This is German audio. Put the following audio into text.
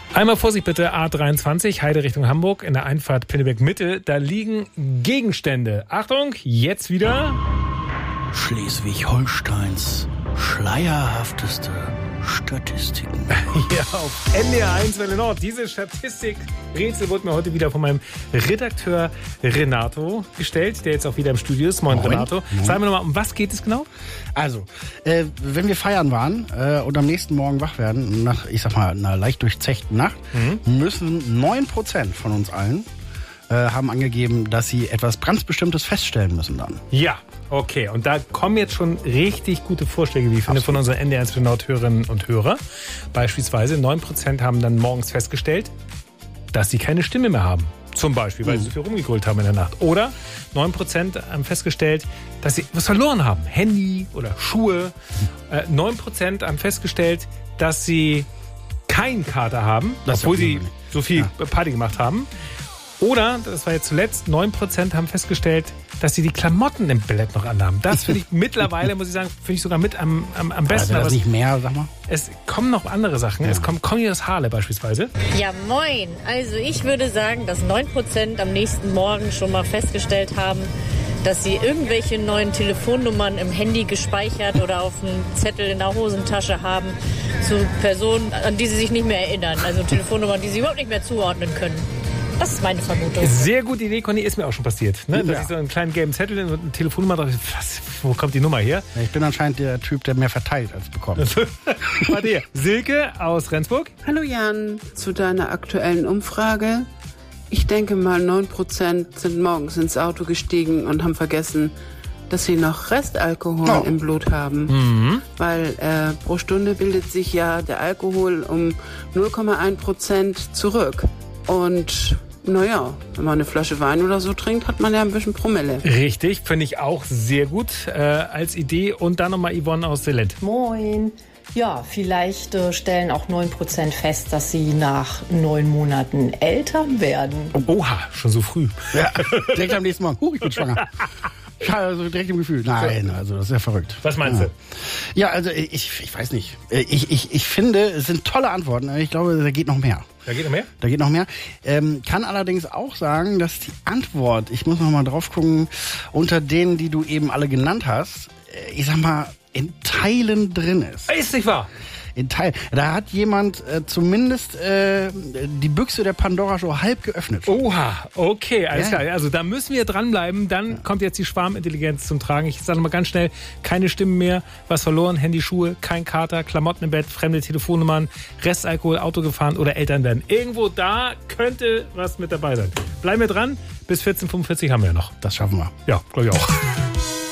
Einmal Vorsicht bitte, A23, Heide Richtung Hamburg, in der Einfahrt Pinneberg Mitte, da liegen Gegenstände. Achtung, jetzt wieder. Schleswig-Holsteins schleierhafteste Statistiken. Ja, auf NDR1 Welle Nord. Diese Statistik-Rätsel wurde mir heute wieder von meinem Redakteur Renato gestellt, der jetzt auch wieder im Studio ist. Moin. Renato. Moin. Sag mir nochmal, um was geht es genau? Also, wenn wir feiern waren und am nächsten Morgen wach werden, nach, ich sag mal, einer leicht durchzechten Nacht, müssen 9% von uns allen haben angegeben, dass sie etwas ganz Bestimmtes feststellen müssen dann. Ja, okay. Und da kommen jetzt schon richtig gute Vorschläge, wie ich finde, von unseren NDR1 Welle Nord-Hörerinnen und Hörer. Beispielsweise 9% haben dann morgens festgestellt, dass sie keine Stimme mehr haben. Zum Beispiel, weil sie so viel rumgegrölt haben in der Nacht. Oder 9% haben festgestellt, dass sie was verloren haben. Handy oder Schuhe. 9% haben festgestellt, dass sie keinen Kater haben, obwohl sie so viel Party gemacht haben. Oder, das war jetzt zuletzt, 9% haben festgestellt, dass sie die Klamotten im Billett noch anhaben. Das finde ich mittlerweile, muss ich sagen, finde ich sogar mit am besten. Also das nicht mehr, sag mal? Es kommen noch andere Sachen. Ja. Es kommt Conny aus Halle beispielsweise. Ja, moin. Also ich würde sagen, dass 9% am nächsten Morgen schon mal festgestellt haben, dass sie irgendwelche neuen Telefonnummern im Handy gespeichert oder auf einem Zettel in der Hosentasche haben zu Personen, an die sie sich nicht mehr erinnern. Also Telefonnummern, die sie überhaupt nicht mehr zuordnen können. Das ist meine Vermutung. Sehr gute Idee, Conny, ist mir auch schon passiert. Ne? Dass ich so einen kleinen gelben Zettel und eine Telefonnummer dachte, wo kommt die Nummer her? Ja, ich bin anscheinend der Typ, der mehr verteilt als bekommt. Warte hier. Silke aus Rendsburg. Hallo Jan, zu deiner aktuellen Umfrage. Ich denke mal 9% sind morgens ins Auto gestiegen und haben vergessen, dass sie noch Restalkohol im Blut haben. Weil pro Stunde bildet sich ja der Alkohol um 0,1% zurück. Und naja, wenn man eine Flasche Wein oder so trinkt, hat man ja ein bisschen Promille. Richtig, finde ich auch sehr gut als Idee. Und dann nochmal Yvonne aus Selent. Moin. Ja, vielleicht stellen auch 9% fest, dass sie nach 9 Monaten Eltern werden. Oha, schon so früh. Ja, direkt am nächsten Morgen. Ich bin schwanger. Also direkt im Gefühl. Nein, also das ist ja verrückt. Was meinst du? Ja, also ich weiß nicht. Ich finde, es sind tolle Antworten. Ich glaube, da geht noch mehr. Da geht noch mehr? Da geht noch mehr. Kann allerdings auch sagen, dass die Antwort, ich muss noch mal drauf gucken, unter denen, die du eben alle genannt hast, ich sag mal, in Teilen drin ist. Ist nicht wahr? In Teilen. Da hat jemand zumindest die Büchse der Pandora schon halb geöffnet. Oha, okay, alles klar. Also da müssen wir dranbleiben. Dann kommt jetzt die Schwarmintelligenz zum Tragen. Ich sage mal ganz schnell, keine Stimmen mehr, was verloren, Handy, Schuhe, kein Kater, Klamotten im Bett, fremde Telefonnummern, Restalkohol, Auto gefahren oder Eltern werden. Irgendwo da könnte was mit dabei sein. Bleiben wir dran. Bis 14:45 haben wir noch. Das schaffen wir. Ja, glaube ich auch.